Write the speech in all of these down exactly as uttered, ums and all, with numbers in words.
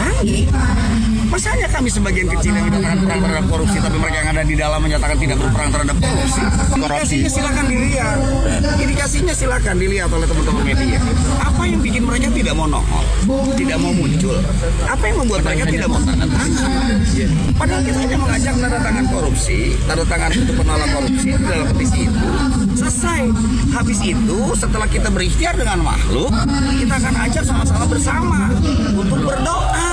perangi. Masanya kami sebagian kecil yang menyatakan perang terhadap korupsi, tapi mereka yang ada di dalam menyatakan tidak berperang terhadap korupsi. Indikasinya silakan dilihat. Indikasinya silakan dilihat oleh teman-teman media. Apa yang bikin mereka tidak mau nongol, tidak mau muncul? Apa yang membuat mereka tidak mau tanda tangan? Padahal kita hanya mengajak tanda tangan korupsi, tanda tangan untuk menolak korupsi di dalam petisi itu. Selesai. Habis itu, setelah kita berikhtiar dengan makhluk, kita akan ajak sama-sama bersama untuk berdoa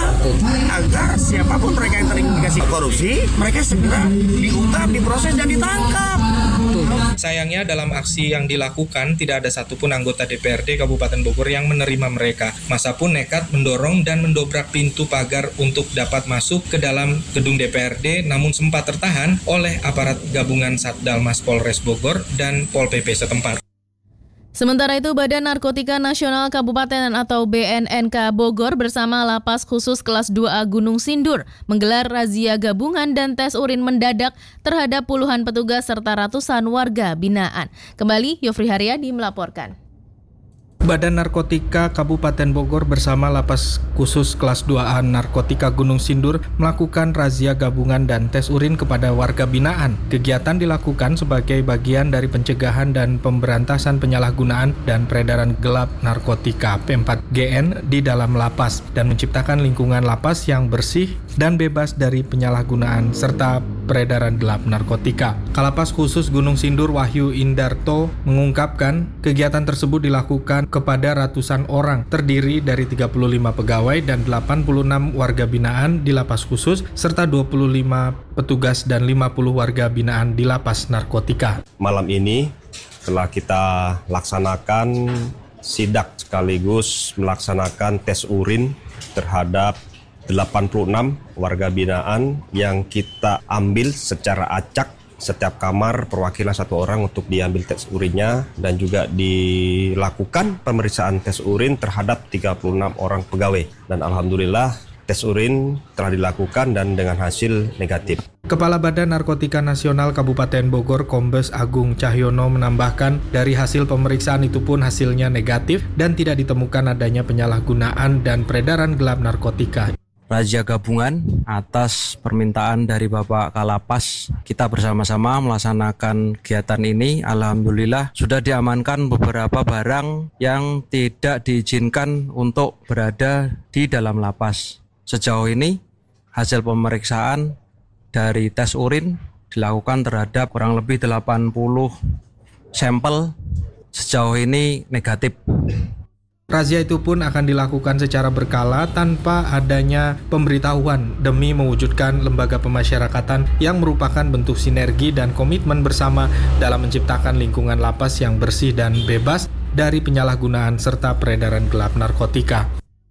agar siapapun mereka yang terindikasi korupsi, mereka segera diungkap, diproses, dan ditangkap. Sayangnya dalam aksi yang dilakukan tidak ada satupun anggota D P R D Kabupaten Bogor yang menerima mereka. Masa pun nekat mendorong dan mendobrak pintu pagar untuk dapat masuk ke dalam gedung D P R D, namun sempat tertahan oleh aparat gabungan Satdalmas Polres Bogor dan Pol P P setempat. Sementara itu, Badan Narkotika Nasional Kabupaten atau B N N K Bogor bersama Lapas Khusus Kelas dua A Gunung Sindur menggelar razia gabungan dan tes urin mendadak terhadap puluhan petugas serta ratusan warga binaan. Kembali, Yofri Haryadi melaporkan. Badan Narkotika Kabupaten Bogor bersama Lapas Khusus Kelas dua A Narkotika Gunung Sindur melakukan razia gabungan dan tes urin kepada warga binaan. Kegiatan dilakukan sebagai bagian dari pencegahan dan pemberantasan penyalahgunaan dan peredaran gelap narkotika P empat G N di dalam lapas dan menciptakan lingkungan lapas yang bersih dan bebas dari penyalahgunaan serta peredaran gelap narkotika. Kalapas Khusus Gunung Sindur Wahyu Indarto mengungkapkan kegiatan tersebut dilakukan kepada ratusan orang terdiri dari tiga puluh lima pegawai dan delapan puluh enam warga binaan di lapas khusus serta dua puluh lima petugas dan lima puluh warga binaan di lapas narkotika. Malam ini telah kita laksanakan sidak sekaligus melaksanakan tes urin terhadap delapan puluh enam warga binaan yang kita ambil secara acak. Setiap kamar perwakilan satu orang untuk diambil tes urinnya dan juga dilakukan pemeriksaan tes urin terhadap tiga puluh enam orang pegawai. Dan alhamdulillah tes urin telah dilakukan dan dengan hasil negatif. Kepala Badan Narkotika Nasional Kabupaten Bogor Kombes Agung Cahyono menambahkan dari hasil pemeriksaan itu pun hasilnya negatif dan tidak ditemukan adanya penyalahgunaan dan peredaran gelap narkotika. Razia gabungan atas permintaan dari Bapak Kalapas, kita bersama-sama melaksanakan kegiatan ini. Alhamdulillah sudah diamankan beberapa barang yang tidak diizinkan untuk berada di dalam lapas. Sejauh ini hasil pemeriksaan dari tes urin dilakukan terhadap kurang lebih delapan puluh sampel, sejauh ini negatif. Razia itu pun akan dilakukan secara berkala tanpa adanya pemberitahuan demi mewujudkan lembaga pemasyarakatan yang merupakan bentuk sinergi dan komitmen bersama dalam menciptakan lingkungan lapas yang bersih dan bebas dari penyalahgunaan serta peredaran gelap narkotika.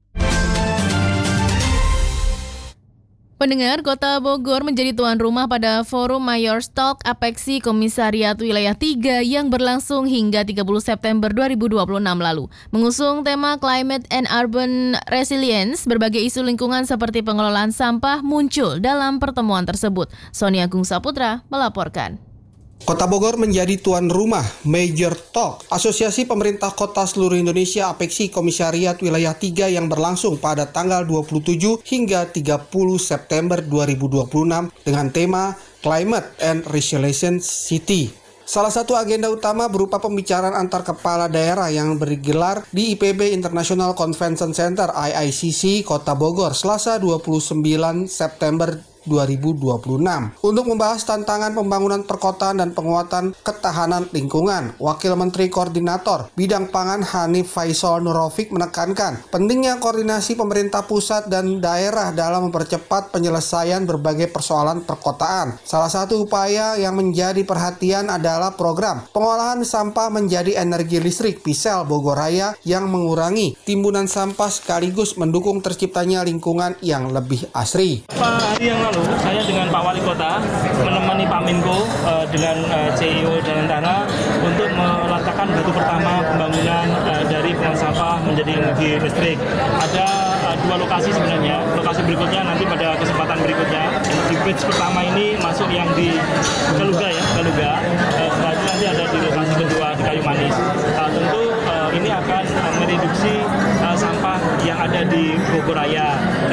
Pendengar, Kota Bogor menjadi tuan rumah pada Forum Mayors Talk Apeksi Komisariat Wilayah tiga yang berlangsung hingga tiga puluh September dua ribu dua puluh enam lalu. Mengusung tema Climate and Urban Resilience, berbagai isu lingkungan seperti pengelolaan sampah muncul dalam pertemuan tersebut. Sony Agung Saputra melaporkan. Kota Bogor menjadi tuan rumah Major Talk, Asosiasi Pemerintah Kota Seluruh Indonesia Apeksi Komisariat Wilayah tiga yang berlangsung pada tanggal dua puluh tujuh hingga tiga puluh September dua ribu dua puluh enam dengan tema Climate and Resilience City. Salah satu agenda utama berupa pembicaraan antar kepala daerah yang bergelar di I P B International Convention Center I I C C Kota Bogor Selasa dua puluh sembilan September dua ribu dua puluh enam untuk membahas tantangan pembangunan perkotaan dan penguatan ketahanan lingkungan. Wakil Menteri Koordinator Bidang Pangan Hanif Faisal Nurofik menekankan pentingnya koordinasi pemerintah pusat dan daerah dalam mempercepat penyelesaian berbagai persoalan perkotaan. Salah satu upaya yang menjadi perhatian adalah program pengolahan sampah menjadi energi listrik P I S E L Bogor Raya yang mengurangi timbunan sampah sekaligus mendukung terciptanya lingkungan yang lebih asri. Hari yang lalu saya dengan Pak Wali Kota menemani Pak Menko uh, dengan uh, C E O Jalan Tanah untuk meletakkan batu pertama pembangunan uh, dari pengolahan sampah menjadi energi listrik. Ada uh, dua lokasi sebenarnya. Lokasi berikutnya nanti pada kesempatan berikutnya. Di bridge pertama ini masuk yang di Galuga ya, Galuga. Uh, setelah itu nanti ada di lokasi kedua di Kayu Manis. Uh, tentu uh, ini akan uh, mereduksi uh, sampah yang ada di Bogor Raya. Kita paham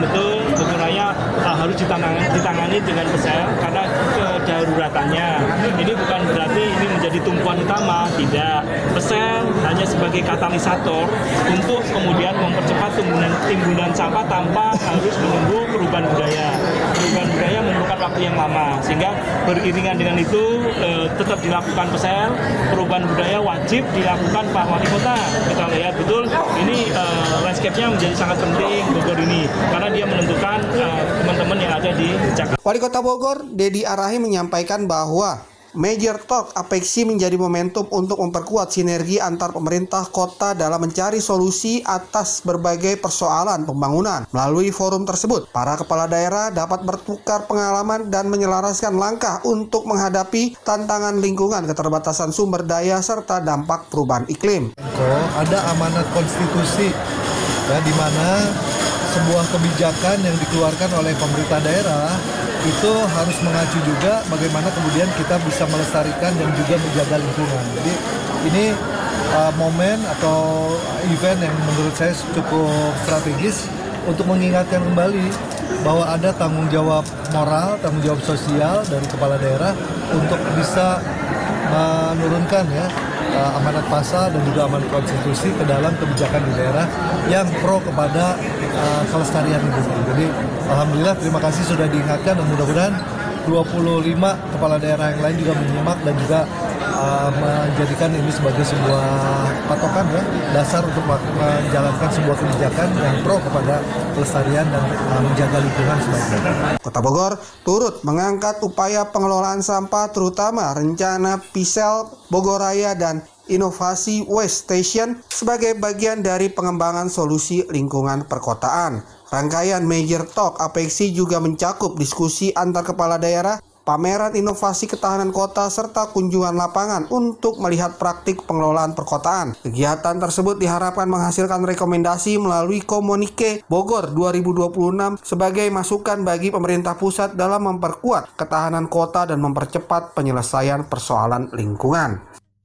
betul Bogor Raya uh, harus ditangani, ditangani dengan pesel karena kedaruratannya. Ini bukan berarti ini menjadi tumpuan utama, tidak. Pesel hanya sebagai katalisator untuk kemudian mempercepat timbunan, timbunan sampah tanpa harus menunggu perubahan budaya. Perubahan budaya memerlukan waktu yang lama, sehingga beriringan dengan itu eh, tetap dilakukan pesel. Perubahan budaya wajib dilakukan Pak Wali Kota. Kita lihat betul ini eh, landscape-nya menjadi sangat penting Bogor ini karena dia menentukan eh, teman-teman yang ada di Jakarta. Wali Kota Bogor, Dedi Arahi menyampaikan bahwa Major Talk Apeksi menjadi momentum untuk memperkuat sinergi antar pemerintah kota dalam mencari solusi atas berbagai persoalan pembangunan. Melalui forum tersebut, para kepala daerah dapat bertukar pengalaman dan menyelaraskan langkah untuk menghadapi tantangan lingkungan, keterbatasan sumber daya, serta dampak perubahan iklim. Ada amanat konstitusi ya, di mana sebuah kebijakan yang dikeluarkan oleh pemerintah daerah itu harus mengacu juga bagaimana kemudian kita bisa melestarikan dan juga menjaga lingkungan. Jadi ini uh, momen atau event yang menurut saya cukup strategis untuk mengingatkan kembali bahwa ada tanggung jawab moral, tanggung jawab sosial dari kepala daerah untuk bisa menurunkan ya uh, amanat pasal dan juga amanat konstitusi ke dalam kebijakan di daerah yang pro kepada uh, kelestarian lingkungan. Jadi alhamdulillah terima kasih sudah diingatkan dan mudah-mudahan dua puluh lima kepala daerah yang lain juga menyimak dan juga uh, menjadikan ini sebagai sebuah patokan ya, dasar untuk menjalankan sebuah kebijakan yang pro kepada kelestarian dan uh, menjaga lingkungan sebaik-baiknya. Kota Bogor turut mengangkat upaya pengelolaan sampah terutama rencana P S E L Bogor Raya dan Inovasi Waste Station sebagai bagian dari pengembangan solusi lingkungan perkotaan. Rangkaian Major Talk Apeksi juga mencakup diskusi antar kepala daerah, pameran inovasi ketahanan kota, serta kunjungan lapangan untuk melihat praktik pengelolaan perkotaan. Kegiatan tersebut diharapkan menghasilkan rekomendasi melalui komunike Bogor dua ribu dua puluh enam sebagai masukan bagi pemerintah pusat dalam memperkuat ketahanan kota dan mempercepat penyelesaian persoalan lingkungan.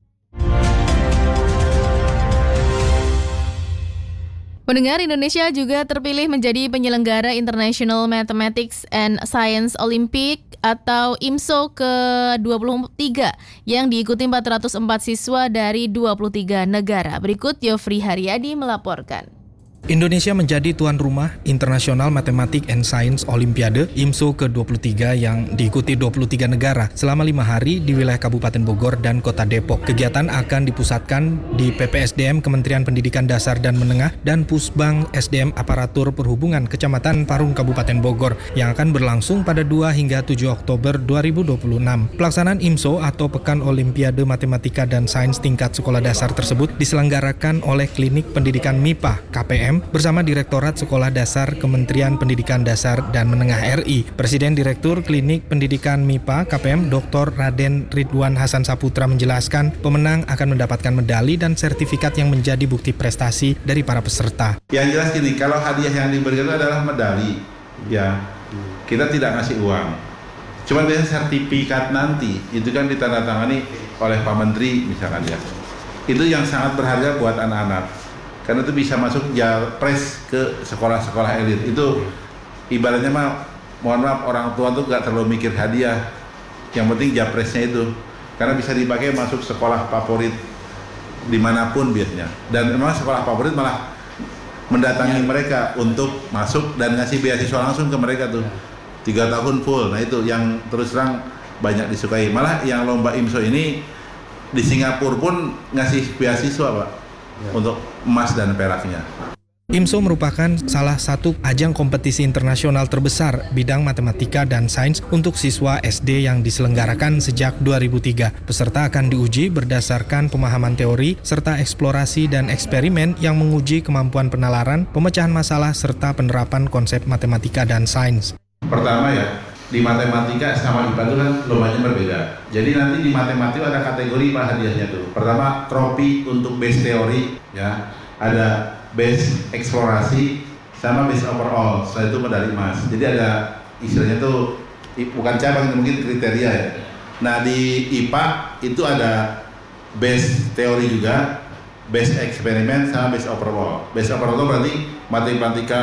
Pendengar, Indonesia juga terpilih menjadi penyelenggara International Mathematics and Science Olympic atau I M S O ke dua puluh tiga yang diikuti empat ratus empat siswa dari dua puluh tiga negara. Berikut Yofri Haryadi melaporkan. Indonesia menjadi tuan rumah International Mathematics and Science Olympiade I M S O ke dua puluh tiga yang diikuti dua puluh tiga negara selama lima hari di wilayah Kabupaten Bogor dan Kota Depok. Kegiatan akan dipusatkan di P P S D M Kementerian Pendidikan Dasar dan Menengah dan Pusbang S D M Aparatur Perhubungan Kecamatan Parung Kabupaten Bogor yang akan berlangsung pada dua hingga tujuh Oktober dua ribu dua puluh enam. Pelaksanaan I M S O atau Pekan Olimpiade Matematika dan Sains Tingkat Sekolah Dasar tersebut diselenggarakan oleh Klinik Pendidikan M I P A K P M bersama Direktorat Sekolah Dasar Kementerian Pendidikan Dasar dan Menengah R I. Presiden Direktur Klinik Pendidikan M I P A K P M Doktor Raden Ridwan Hasan Saputra menjelaskan pemenang akan mendapatkan medali dan sertifikat yang menjadi bukti prestasi dari para peserta. Yang jelas gini, kalau hadiah yang diberikan itu adalah medali, ya kita tidak ngasih uang. Cuma biasanya sertifikat nanti itu kan ditandatangani oleh Pak Menteri misalkan ya. Itu yang sangat berharga buat anak-anak. Karena itu bisa masuk japres ke sekolah-sekolah elit. Itu ibaratnya mah, mohon maaf, orang tua tuh gak terlalu mikir hadiah. Yang penting japresnya itu. Karena bisa dipakai masuk sekolah favorit dimanapun biasanya. Dan memang sekolah favorit malah mendatangi ya. mereka untuk masuk dan ngasih beasiswa langsung ke mereka tuh. Tiga tahun full. Nah itu yang terus terang banyak disukai. Malah yang lomba I M S O ini di Singapura pun ngasih beasiswa, Pak. Ya. Untuk emas dan peraknya. I M S O merupakan salah satu ajang kompetisi internasional terbesar bidang matematika dan sains untuk siswa S D yang diselenggarakan sejak dua ribu tiga. Peserta akan diuji berdasarkan pemahaman teori serta eksplorasi dan eksperimen yang menguji kemampuan penalaran, pemecahan masalah serta penerapan konsep matematika dan sains. Pertama ya, di matematika sama I P A itu kan lombanya berbeda. Jadi nanti di matematika ada kategori Pak hadiahnya tuh. Pertama trofi untuk base teori ya, ada base eksplorasi sama base overall. Setelah itu medali emas. Jadi ada istilahnya tuh bukan cabang, mungkin kriteria ya. Nah di I P A itu ada base teori juga, base eksperimen sama base overall. Base overall itu berarti matematika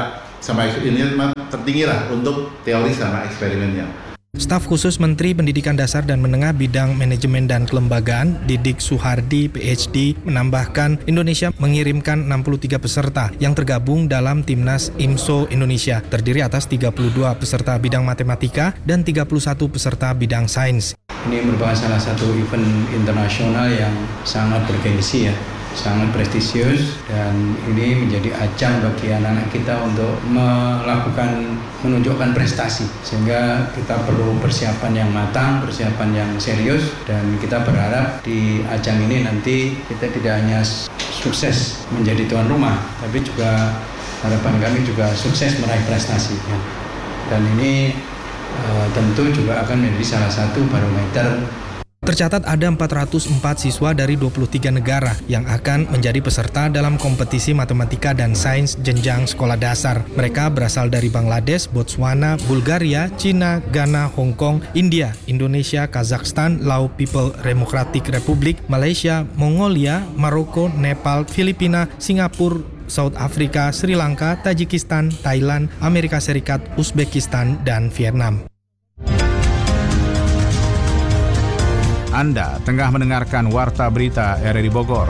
sama ini tertinggi lah untuk teori sama eksperimennya. Staf khusus Menteri Pendidikan Dasar dan Menengah bidang Manajemen dan Kelembagaan, Didik Suhardi, P H D, menambahkan Indonesia mengirimkan enam puluh tiga peserta yang tergabung dalam Timnas I M S O Indonesia, terdiri atas tiga puluh dua peserta bidang matematika dan tiga puluh satu peserta bidang sains. Ini merupakan salah satu event internasional yang sangat bergengsi ya, sangat prestisius, dan ini menjadi ajang bagi anak-anak kita untuk melakukan, menunjukkan prestasi, sehingga kita perlu persiapan yang matang, persiapan yang serius, dan kita berharap di ajang ini nanti kita tidak hanya sukses menjadi tuan rumah, tapi juga harapan kami juga sukses meraih prestasi ya. Dan ini uh, tentu juga akan menjadi salah satu barometer. Tercatat ada empat ratus empat siswa dari dua puluh tiga negara yang akan menjadi peserta dalam kompetisi matematika dan sains jenjang sekolah dasar. Mereka berasal dari Bangladesh, Botswana, Bulgaria, China, Ghana, Hong Kong, India, Indonesia, Kazakhstan, Lao People Democratic Republic, Malaysia, Mongolia, Maroko, Nepal, Filipina, Singapura, South Africa, Sri Lanka, Tajikistan, Thailand, Amerika Serikat, Uzbekistan, dan Vietnam. Anda tengah mendengarkan Warta Berita R R I Bogor.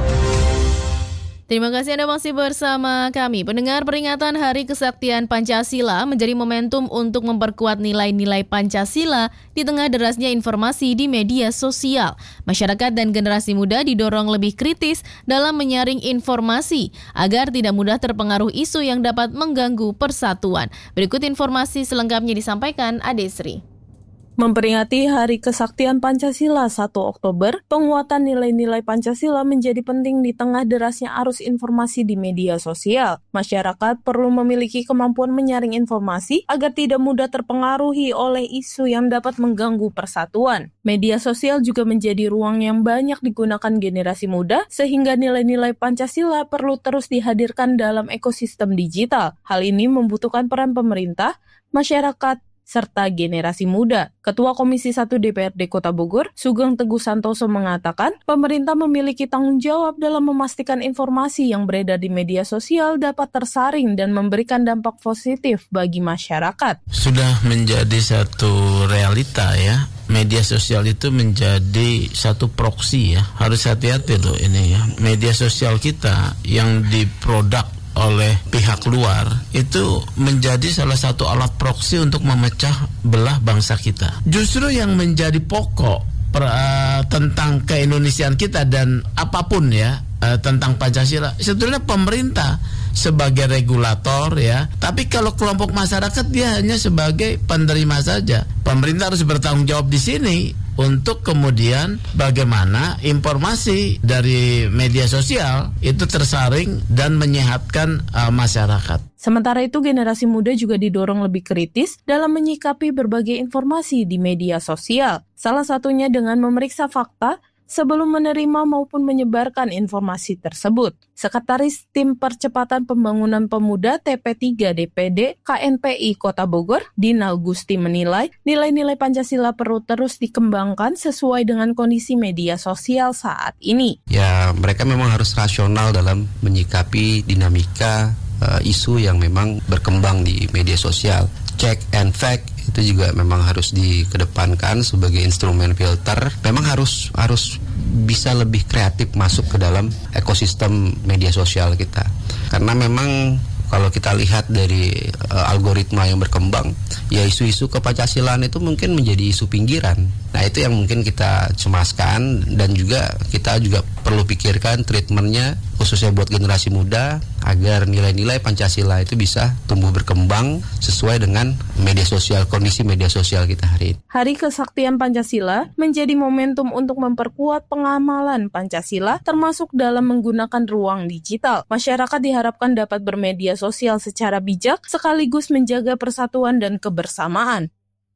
Terima kasih Anda masih bersama kami. Pendengar, peringatan Hari Kesaktian Pancasila menjadi momentum untuk memperkuat nilai-nilai Pancasila di tengah derasnya informasi di media sosial. Masyarakat dan generasi muda didorong lebih kritis dalam menyaring informasi agar tidak mudah terpengaruh isu yang dapat mengganggu persatuan. Berikut informasi selengkapnya disampaikan Adesri. Memperingati Hari Kesaktian Pancasila satu Oktober, penguatan nilai-nilai Pancasila menjadi penting di tengah derasnya arus informasi di media sosial. Masyarakat perlu memiliki kemampuan menyaring informasi agar tidak mudah terpengaruhi oleh isu yang dapat mengganggu persatuan. Media sosial juga menjadi ruang yang banyak digunakan generasi muda, sehingga nilai-nilai Pancasila perlu terus dihadirkan dalam ekosistem digital. Hal ini membutuhkan peran pemerintah, masyarakat, serta generasi muda. Ketua Komisi satu D P R D Kota Bogor, Sugeng Teguh Santoso mengatakan, pemerintah memiliki tanggung jawab dalam memastikan informasi yang beredar di media sosial dapat tersaring dan memberikan dampak positif bagi masyarakat. Sudah menjadi satu realita ya. Media sosial itu menjadi satu proksi ya. Harus hati-hati loh ini ya. Media sosial kita yang diproduk oleh pihak luar itu menjadi salah satu alat proksi untuk memecah belah bangsa kita. Justru yang menjadi pokok per, uh, tentang keindonesiaan kita dan apapun ya uh, tentang Pancasila, sebetulnya pemerintah sebagai regulator ya, tapi kalau kelompok masyarakat dia hanya sebagai penerima saja. Pemerintah harus bertanggung jawab di sini untuk kemudian bagaimana informasi dari media sosial itu tersaring dan menyehatkan uh, masyarakat. Sementara itu, generasi muda juga didorong lebih kritis dalam menyikapi berbagai informasi di media sosial. Salah satunya dengan memeriksa fakta sebelum menerima maupun menyebarkan informasi tersebut. Sekretaris Tim Percepatan Pembangunan Pemuda T P tiga D P D K N P I Kota Bogor, Dina Gusti menilai nilai-nilai Pancasila perlu terus dikembangkan sesuai dengan kondisi media sosial saat ini. Ya, mereka memang harus rasional dalam menyikapi dinamika uh, isu yang memang berkembang di media sosial. Check and fact itu juga memang harus dikedepankan sebagai instrumen filter. Memang harus harus bisa lebih kreatif masuk ke dalam ekosistem media sosial kita. Karena memang kalau kita lihat dari uh, algoritma yang berkembang, ya isu-isu kepancasilaan itu mungkin menjadi isu pinggiran. Nah, itu yang mungkin kita cemaskan, dan juga kita juga perlu pikirkan treatmentnya khususnya buat generasi muda agar nilai-nilai Pancasila itu bisa tumbuh berkembang sesuai dengan media sosial, kondisi media sosial kita hari ini. Hari Kesaktian Pancasila menjadi momentum untuk memperkuat pengamalan Pancasila termasuk dalam menggunakan ruang digital. Masyarakat diharapkan dapat bermedia sosial secara bijak sekaligus menjaga persatuan dan kebersamaan.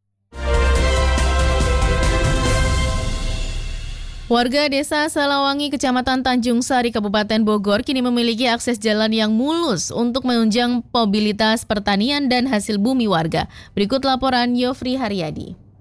Warga Desa Salawangi, Kecamatan Tanjung Sari, Kabupaten Bogor kini memiliki akses jalan yang mulus untuk menunjang mobilitas pertanian dan hasil bumi warga. Berikut laporan Yofri Haryadi.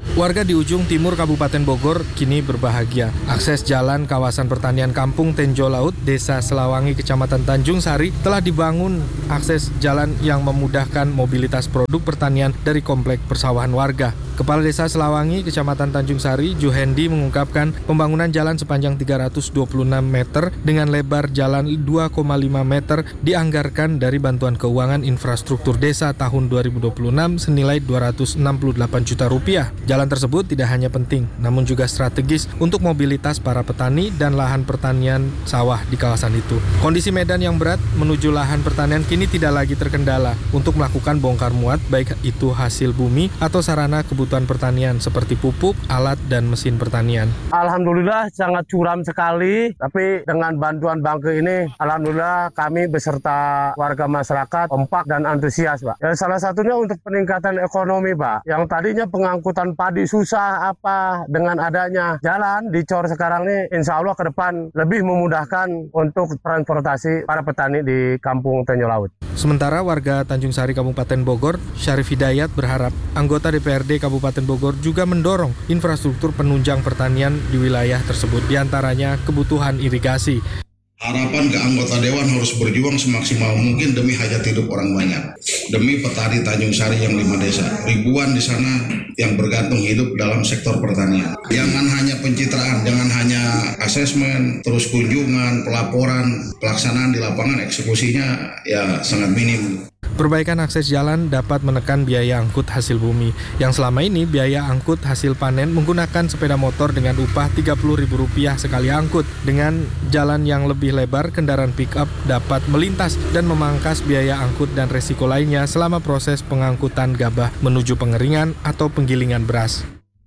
Warga di ujung timur Kabupaten Bogor kini berbahagia. Akses jalan kawasan pertanian Kampung Tenjo Laut, Desa Selawangi, Kecamatan Tanjung Sari telah dibangun akses jalan yang memudahkan mobilitas produk pertanian dari komplek persawahan warga. Kepala Desa Selawangi, Kecamatan Tanjung Sari, Juhendi mengungkapkan pembangunan jalan sepanjang tiga ratus dua puluh enam meter dengan lebar jalan dua koma lima meter dianggarkan dari bantuan keuangan infrastruktur desa tahun dua ribu dua puluh enam senilai dua ratus enam puluh delapan juta rupiah. Jalan tersebut tidak hanya penting, namun juga strategis untuk mobilitas para petani dan lahan pertanian sawah di kawasan itu. Kondisi medan yang berat menuju lahan pertanian kini tidak lagi terkendala untuk melakukan bongkar muat, baik itu hasil bumi atau sarana kebutuhan pertanian seperti pupuk, alat, dan mesin pertanian. Alhamdulillah sangat curam sekali, tapi dengan bantuan Bangke ini, alhamdulillah kami beserta warga masyarakat kompak dan antusias, Pak. Ya, salah satunya untuk peningkatan ekonomi, Pak. Yang tadinya pengangkutan padi susah apa, dengan adanya jalan dicor sekarang ini, insya Allah ke depan lebih memudahkan untuk transportasi para petani di Kampung Tenjo Laut. Sementara warga Tanjung Sari Kabupaten Bogor, Syarif Hidayat berharap anggota D P R D Kabupaten Bogor juga mendorong infrastruktur penunjang pertanian di wilayah tersebut, diantaranya kebutuhan irigasi. Harapan ke anggota Dewan harus berjuang semaksimal mungkin demi hajat hidup orang banyak. Demi petani Tanjung Sari yang lima desa. Ribuan di sana yang bergantung hidup dalam sektor pertanian. Jangan hanya pencitraan, jangan hanya asesmen, terus kunjungan, pelaporan, pelaksanaan di lapangan, eksekusinya ya sangat minim. Perbaikan akses jalan dapat menekan biaya angkut hasil bumi. Yang selama ini biaya angkut hasil panen menggunakan sepeda motor dengan upah tiga puluh ribu rupiah sekali angkut. Dengan jalan yang lebih lebar, kendaraan pick-up dapat melintas dan memangkas biaya angkut dan resiko lainnya selama proses pengangkutan gabah menuju pengeringan atau penggilingan beras.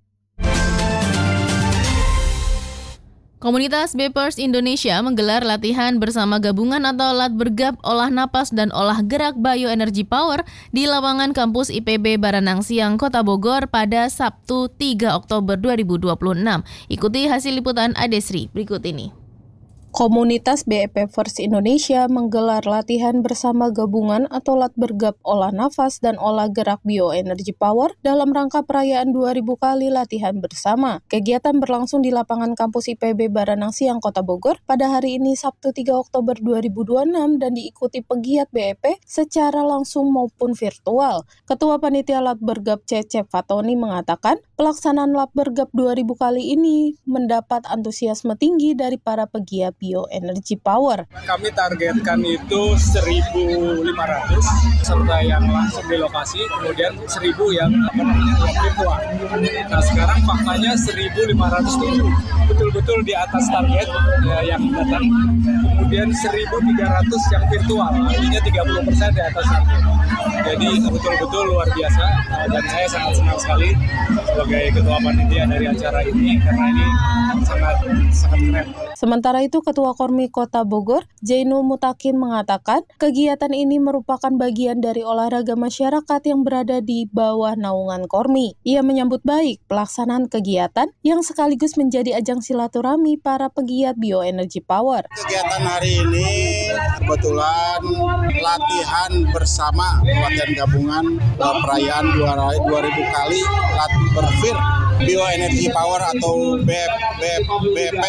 Komunitas Bepers Indonesia menggelar latihan bersama gabungan atau Latbergap olah napas dan olah gerak bioenergy power di lapangan kampus I P B Baranang Siang, Kota Bogor pada Sabtu tiga Oktober dua ribu dua puluh enam. Ikuti hasil liputan Adesri berikut ini. Komunitas B E P First Indonesia menggelar latihan bersama gabungan atau Latbergap olah nafas dan olah gerak bioenergy power dalam rangka perayaan dua ribu kali latihan bersama. Kegiatan berlangsung di lapangan kampus I P B Baranang Siang, Kota Bogor pada hari ini Sabtu tiga Oktober dua ribu dua puluh enam dan diikuti pegiat B E P secara langsung maupun virtual. Ketua Panitia Latbergap Cecep Fatoni mengatakan pelaksanaan Latbergap dua ribu kali ini mendapat antusiasme tinggi dari para pegiat bioenergy power. Kami targetkan itu seribu lima ratus serta yang langsung di lokasi, kemudian seribu yang apa namanya yang virtual. Nah sekarang faktanya seribu lima ratus tujuh, betul-betul di atas target ya, yang datang. Kemudian seribu tiga ratus yang virtual, artinya tiga puluh persen di atas target. Jadi betul-betul luar biasa dan saya sangat senang sekali sebagai ketua panitia dari acara ini karena ini sangat sangat keren. Sementara itu, Ketua Kormi Kota Bogor, Jainul Mutakin mengatakan, kegiatan ini merupakan bagian dari olahraga masyarakat yang berada di bawah naungan Kormi. Ia menyambut baik pelaksanaan kegiatan yang sekaligus menjadi ajang silaturahmi para pegiat bioenergy power. Kegiatan hari ini kebetulan latihan bersama latihan gabungan perayaan dua ribu kali Latberfir bioenergy power atau B E P.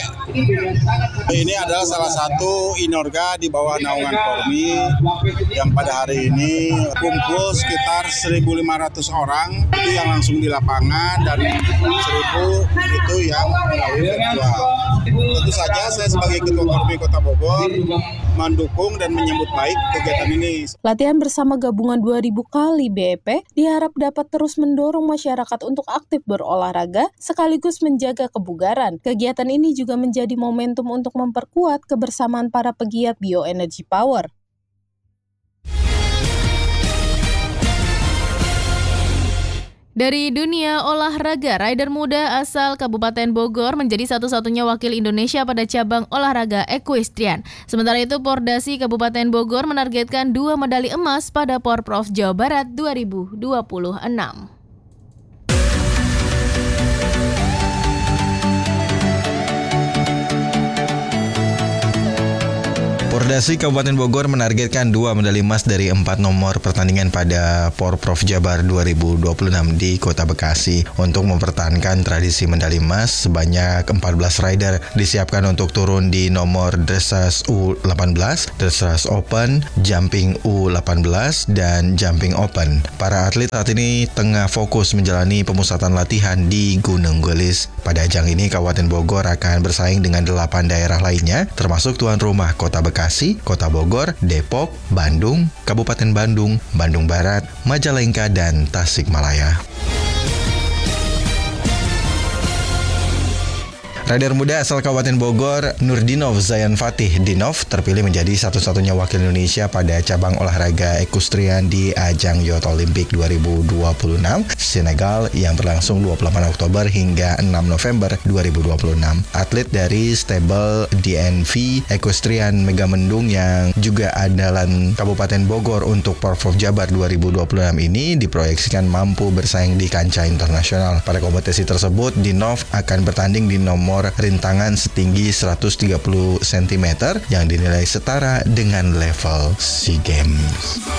Ini adalah salah satu inorga di bawah naungan Kormi yang pada hari ini kumpul sekitar seribu lima ratus orang itu yang langsung di lapangan dan seribu itu yang melalui virtual. Tentu saja saya sebagai Ketua Kormi Kota Bogor mendukung dan menyambut baik kegiatan ini. Latihan bersama gabungan dua ribu kali B E P diharap dapat terus mendorong masyarakat untuk aktif berolahraga sekaligus menjaga kebugaran. Kegiatan ini juga menjadi momentum untuk memperkuat kebersamaan para pegiat bioenergy power. Dari dunia olahraga, rider muda asal Kabupaten Bogor menjadi satu-satunya wakil Indonesia pada cabang olahraga equestrian. Sementara itu, Pordasi Kabupaten Bogor menargetkan dua medali emas pada Porprov Jawa Barat dua ribu dua puluh enam. Pordasi Kabupaten Bogor menargetkan dua medali emas dari empat nomor pertandingan pada Porprov Jabar dua ribu dua puluh enam di Kota Bekasi. Untuk mempertahankan tradisi medali emas, sebanyak empat belas rider disiapkan untuk turun di nomor dressage U delapan belas, dressage open, jumping U delapan belas, dan jumping open. Para atlet saat ini tengah fokus menjalani pemusatan latihan di Gunung Gelis. Pada ajang ini, Kabupaten Bogor akan bersaing dengan delapan daerah lainnya, termasuk tuan rumah Kota Bekasi, Kota Bogor, Depok, Bandung, Kabupaten Bandung, Bandung Barat, Majalengka, dan Tasikmalaya. Rider muda asal Kabupaten Bogor, Nurdinov Zayan Fatih Dinov, terpilih menjadi satu-satunya wakil Indonesia pada cabang olahraga equestrian di ajang Youth Olympic dua ribu dua puluh enam Senegal yang berlangsung dua puluh delapan Oktober hingga enam November dua ribu dua puluh enam. Atlet dari stable D N V Equestrian Megamendung yang juga andalan Kabupaten Bogor untuk Porprov Jabar dua ribu dua puluh enam ini diproyeksikan mampu bersaing di kancah internasional. Pada kompetisi tersebut, Dinov akan bertanding di nomor rintangan setinggi seratus tiga puluh sentimeter yang dinilai setara dengan level SEA Games.